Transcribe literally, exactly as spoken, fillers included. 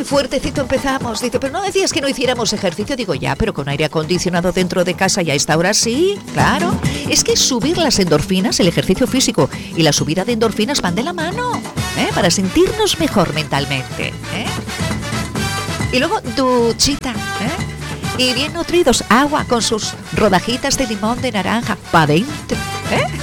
muy fuertecito empezamos. Dice, pero no decías que no hiciéramos ejercicio. Digo, ya, pero con aire acondicionado dentro de casa y a esta hora sí, claro. Es que subir las endorfinas, el ejercicio físico y la subida de endorfinas van de la mano, ¿eh? Para sentirnos mejor mentalmente, ¿eh? Y luego duchita, ¿eh? Y bien nutridos, agua con sus rodajitas de limón, de naranja, pa' dentro, ¿eh?